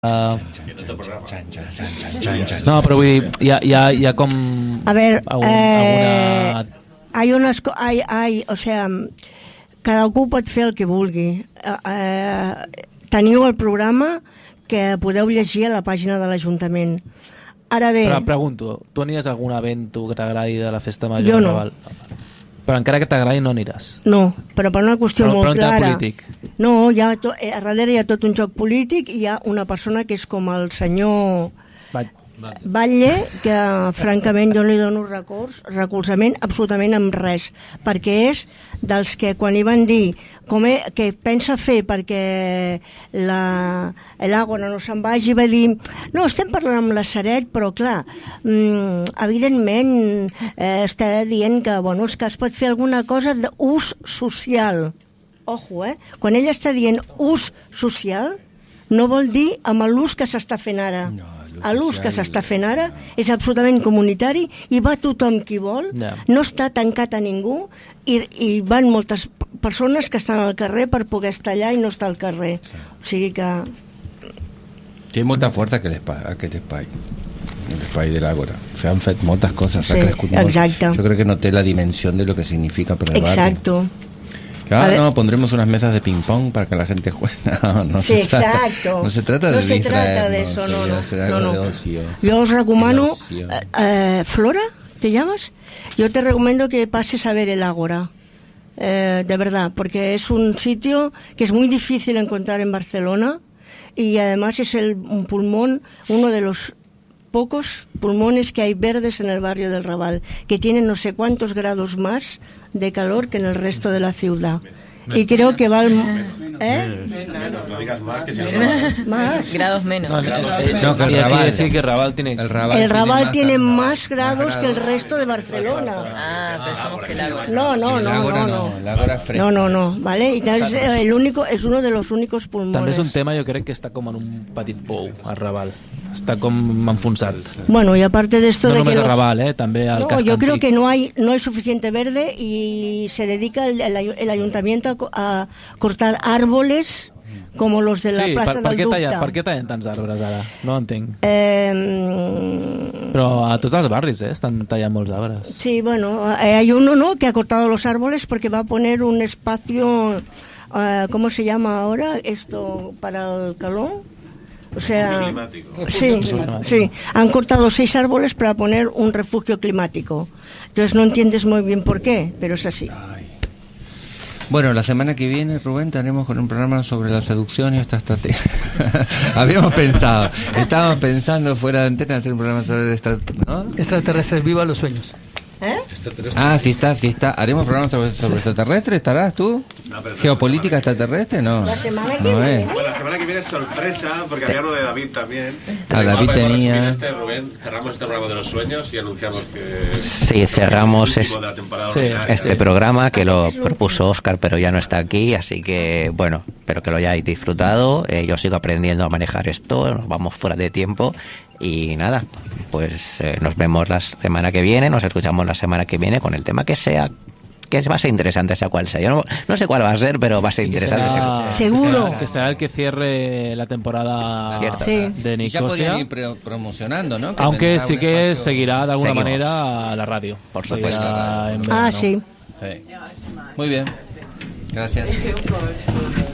No, però vull dir, hi ha com... A ver, alguna... o sea, cadascú pot fer el que vulgui. Teniu el programa que podeu llegir a la pàgina de l'Ajuntament. Ara bé... Però pregunto, tu aniràs a algun event que t'agradi de la festa major? Jo no. Però encara que t'agradi no aniràs? No, però per una qüestió molt clara. Però un polític? No, a darrere hi ha tot un joc polític i hi ha una persona que és com el senyor Batlle, que francament jo no li dono recolzament absolutament amb res, perquè és dels que quan li van dir que pensa fer perquè l'Àgora no se'n vagi, va dir no, estem parlant amb la Sareb, però clar, evidentment està dient que, bueno, és que es pot fer alguna cosa d'ús social. Ojo, quan ella està dient ús social no vol dir amb l'ús que s'està fent ara. L'ús que s'està fent ara és absolutament comunitari i va tothom qui vol, no està tancat a ningú i van moltes persones que estan al carrer per poder estar allà i no estar al carrer. O sigui que... Té molta força aquest espai, l'espai de l'Àgora. S'han fet moltes coses, s'ha crescut molt. Exacte. Jo crec que no té la dimensió de lo que significa per debate. Exacto. No, pondremos unas mesas de ping pong para que la gente juegue. No se trata de eso, no. De ocio. Yo os recomiendo, Flora, ¿te llamas? Yo te recomiendo que pases a ver el Ágora, de verdad, porque es un sitio que es muy difícil encontrar en Barcelona y además es un pulmón, uno de los pocos pulmones que hay verdes en el barrio del Raval, que tienen no sé cuántos grados más de calor que en el resto de la ciudad. Y creo que va... No digas más, que si no... Más. Grados menos. No, que el Raval, decir que el Raval tiene más grados que el resto de Barcelona. Pensamos que el Ágora. No. El Ágora fresco. No, ¿vale? Y es uno de los únicos pulmones. També és un tema, jo crec que està com en un petit pou, al Raval. Está como enfonsat. Bueno, y aparte de esto no de només que al Raval, també al casc yo creo antic. que no hay suficiente verde y se dedica el ayuntamiento a cortar árboles como los de la plaça del Dubte. Per què tallen tants arbres ara? No entenc. Però a tots els barris estan tallant molts arbres. Sí, bueno, hay uno que ha cortado los árboles porque va a poner un espacio, ¿cómo se llama ahora? Esto para el calor. O sea, sí, han cortado 6 árboles para poner un refugio climático. Entonces no entiendes muy bien por qué, pero es así. Bueno, la semana que viene, Rubén, tenemos con un programa sobre la seducción y esta estrategia. Estábamos pensando fuera de antena hacer un programa sobre extraterrestres, viva los sueños. Sí está. ¿Haremos programas sobre extraterrestres? ¿Estarás tú? No, ¿Geopolítica extraterrestre? No. La semana que viene. Bueno, la semana que viene es sorpresa, porque había uno de David también. David tenía... Rubén, cerramos este programa de los sueños y anunciamos que... Sí, cerramos este programa que lo propuso Óscar, pero ya no está aquí, así que, bueno, espero que lo hayáis disfrutado. Yo sigo aprendiendo a manejar esto, nos vamos fuera de tiempo. Y nada, pues nos vemos la semana que viene, nos escuchamos la semana que viene con el tema que sea, que va a ser interesante, sea cual sea. Yo no sé cuál va a ser, pero va a ser interesante. Seguro. Que será el que cierre la temporada de Nicosia. Ya podrían ir promocionando, ¿no? Aunque sí que seguirá de alguna manera a la radio. Por supuesto. Sí. Muy bien. Gracias.